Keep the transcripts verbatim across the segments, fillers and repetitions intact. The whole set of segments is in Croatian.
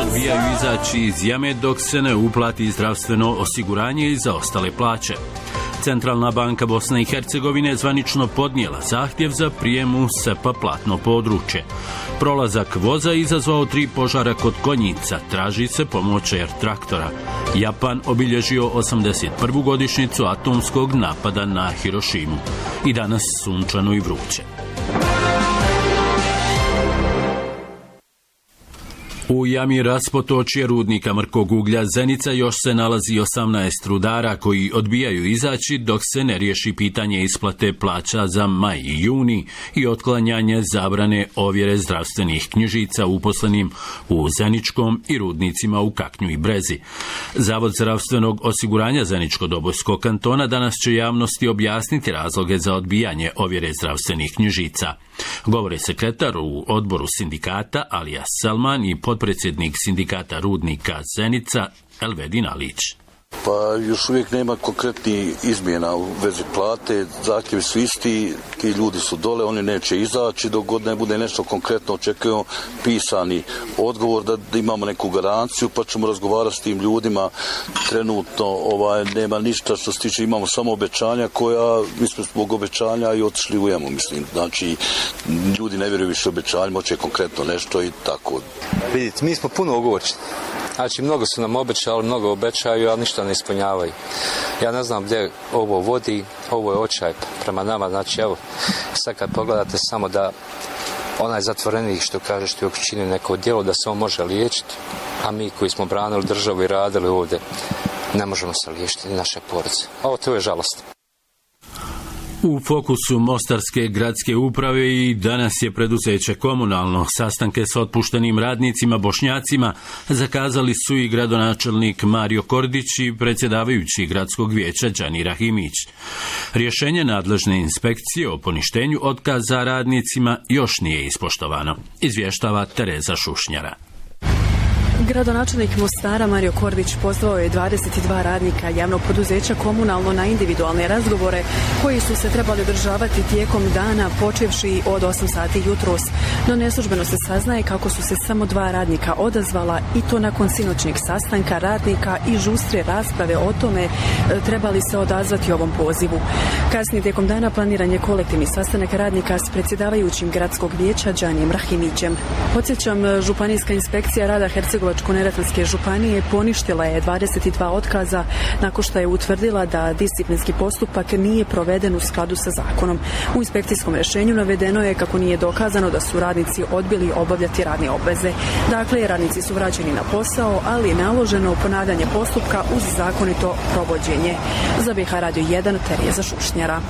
odbijaju izaći iz jame dok se ne uplati zdravstveno osiguranje i zaostale plaće. Centralna banka Bosne i Hercegovine zvanično podnijela zahtjev za prijem u S E P A platno područje. Prolazak voza izazvao tri požara kod Konjica, traži se pomoć Air traktora. Japan obilježio osamdeset prvu godišnjicu atomskog napada na Hirošimu. I danas sunčano i vruće. U jami raspotočje rudnika mrkog uglja Zenica još se nalazi osamnaest rudara koji odbijaju izaći dok se ne riješi pitanje isplate plaća za maj i juni i otklanjanje zabrane ovjere zdravstvenih knjižica uposlenim u Zeničkom i rudnicima u Kaknju i Brezi. Zavod zdravstvenog osiguranja Zeničko-Dobojskog kantona danas će javnosti objasniti razloge za odbijanje ovjere zdravstvenih knjižica. Govore sekretar u odboru sindikata Alija Salman i potpredsjednik sindikata rudnika Zenica Elvedin Alić. Pa još uvijek nema konkretnih izmjena u vezi plate, zahtjevi su isti, ti ljudi su dole, oni neće izaći dok god ne bude nešto konkretno, očekujemo pisani odgovor da imamo neku garanciju pa ćemo razgovarati s tim ljudima. Trenutno ovaj, nema ništa što se tiče, imamo samo obećanja koja, mi smo zbog obećanja i otišli u jemu, mislim, znači ljudi ne vjeruju više obećanjima, hoće konkretno nešto i tako. Vidite, mi smo puno ogorčeni. Znači, mnogo su nam obećali, mnogo obećaju, a ništa ne ispunjavaju. Ja ne znam gdje ovo vodi, ovo je očaj prema nama. Znači, evo, sad kad pogledate samo da onaj zatvorenik što kaže što je učinio neko djelo, da se on može liječiti, a mi koji smo branili državu i radili ovdje, ne možemo se liječiti naše porodice. Ovo to je žalost. U fokusu Mostarske gradske uprave i danas je preduzeće Komunalno. Sastanke s otpuštenim radnicima Bošnjacima zakazali su i gradonačelnik Mario Kordić i predsjedavajući gradskog vijeća Đani Rahimić. Rješenje nadležne inspekcije o poništenju otkaza radnicima još nije ispoštovano, izvještava Tereza Šušnjara. Gradonačelnik Mostara Mario Kordić pozvao je dvadeset dva radnika javnog poduzeća Komunalno na individualne razgovore koji su se trebali održavati tijekom dana počevši od osam sati jutros, no neslužbeno se saznaje kako su se samo dva radnika odazvala i to nakon sinoćnjeg sastanka radnika i žustre rasprave o tome trebali se odazvati ovom pozivu. Kasnije tijekom dana planiran je kolektivni sastanak radnika s predsjedavajućim gradskog vijeća Đanijem Rahimićem. Podsjećam, županijska inspekcija rada Hercegovačko-neretvanske županije poništila je dvadeset dva otkaza nakon što je utvrdila da disciplinski postupak nije proveden u skladu sa zakonom. U inspekcijskom rješenju navedeno je kako nije dokazano da su radnici odbili obavljati radne obveze. Dakle, radnici su vraćeni na posao, ali je naloženo ponavljanje postupka uz zakonito provođenje. Za B H Radio jedan, Tereza Šušnjara.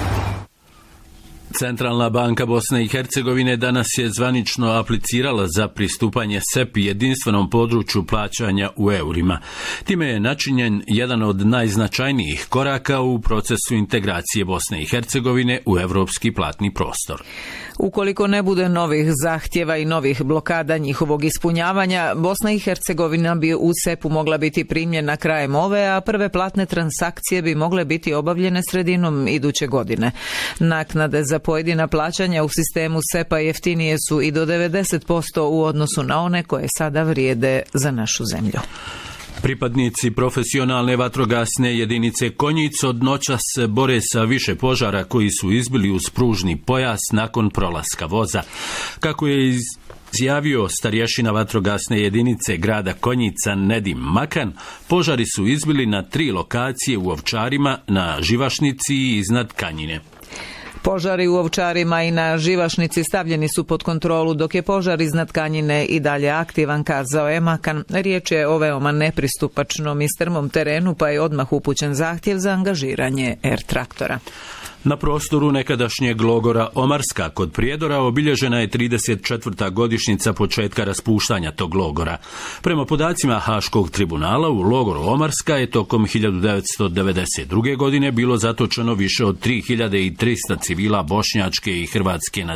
Centralna banka Bosne i Hercegovine danas je zvanično aplicirala za pristupanje S E P I jedinstvenom području plaćanja u eurima. Time je načinjen jedan od najznačajnijih koraka u procesu integracije Bosne i Hercegovine u evropski platni prostor. Ukoliko ne bude novih zahtjeva i novih blokada njihovog ispunjavanja, Bosna i Hercegovina bi u S E P U mogla biti primljena krajem ove, a prve platne transakcije bi mogle biti obavljene sredinom iduće godine. Naknade za pojedina plaćanja u sistemu S E P A jeftinije su i do devedeset posto u odnosu na one koje sada vrijede za našu zemlju. Pripadnici profesionalne vatrogasne jedinice Konjic od noća se bore sa više požara koji su izbili uz pružni pojas nakon prolaska voza. Kako je izjavio starješina vatrogasne jedinice grada Konjica Nedim Makan, požari su izbili na tri lokacije u Ovčarima, na Živašnici i iznad Kanjine. Požari u Ovčarima i na Živašnici stavljeni su pod kontrolu, dok je požar iznad Kanjine i dalje aktivan, kazao je Makan. Riječ je o veoma nepristupačnom i strmom terenu, pa je odmah upućen zahtjev za angažiranje Air traktora. Na prostoru nekadašnjeg logora Omarska kod Prijedora obilježena je trideset četvrta godišnjica početka raspuštanja tog logora. Prema podacima Haškog tribunala u logoru Omarska je tokom hiljadu devetsto devedeset druge godine bilo zatočeno više od tri hiljade trista civila bošnjačke i hrvatske nacionalnosti.